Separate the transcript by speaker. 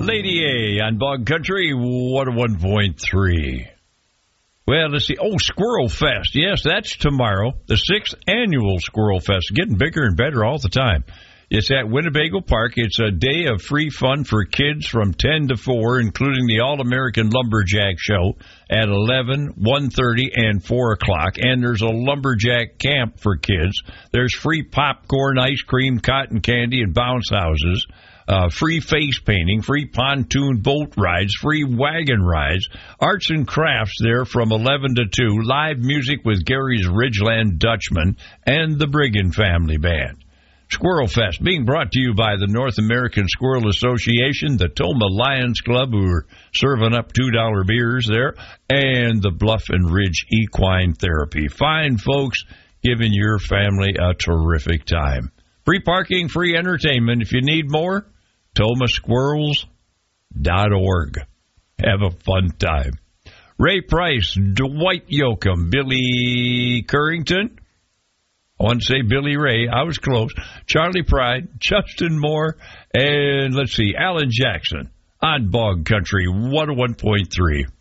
Speaker 1: Lady A on Bog Country 101.3. Well, let's see. Oh, Squirrel Fest. Yes, that's tomorrow. The 6th annual Squirrel Fest. Getting bigger and better all the time. It's at Winnebago Park. It's a day of free fun for kids from 10 to 4, including the All-American Lumberjack Show at 11, 1:30, and 4 o'clock. And there's a lumberjack camp for kids. There's free popcorn, ice cream, cotton candy, and bounce houses. Free face painting, free pontoon boat rides, free wagon rides, arts and crafts there from 11 to 2, live music with Gary's Ridgeland Dutchman and the Brigham Family Band. Squirrel Fest being brought to you by the North American Squirrel Association, the Toma Lions Club, who are serving up $2 beers there, and the Bluff and Ridge Equine Therapy. Fine folks giving your family a terrific time. Free parking, free entertainment. If you need more, TomaSquirrels.org. Have a fun time. Ray Price, Dwight Yoakam, Billy Currington. I want to say Billy Ray. I was close. Charlie Pride, Justin Moore, and let's see, Alan Jackson on Bog Country 101.3.